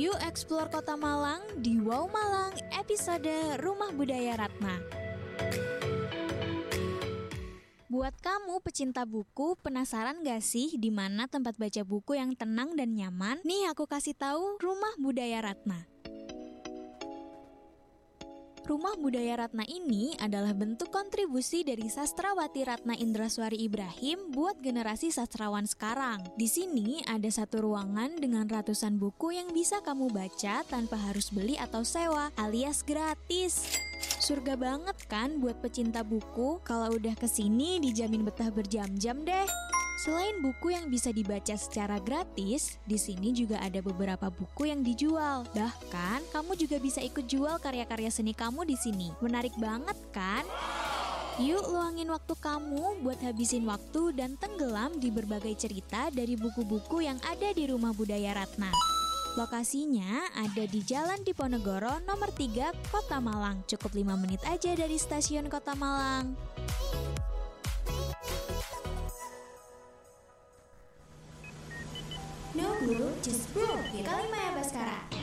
Yuk explore Kota Malang di Wow Malang episode Rumah Budaya Ratna. Buat kamu pecinta buku, penasaran gak sih di mana tempat baca buku yang tenang dan nyaman? Nih aku kasih tahu Rumah Budaya Ratna. Rumah Budaya Ratna ini adalah bentuk kontribusi dari sastrawati Ratna Indraswari Ibrahim buat generasi sastrawan sekarang. Di sini ada satu ruangan dengan ratusan buku yang bisa kamu baca tanpa harus beli atau sewa, alias gratis. Surga banget kan buat pecinta buku, kalau udah kesini dijamin betah berjam-jam deh. Selain buku yang bisa dibaca secara gratis, di sini juga ada beberapa buku yang dijual. Bahkan, kamu juga bisa ikut jual karya-karya seni kamu di sini. Menarik banget kan? Yuk luangin waktu kamu buat habisin waktu dan tenggelam di berbagai cerita dari buku-buku yang ada di Rumah Budaya Ratna. Lokasinya ada di Jalan Diponegoro nomor 3, Kota Malang. Cukup 5 menit aja dari stasiun Kota Malang. No Guru, Just Bro di Kalimaya Baskara.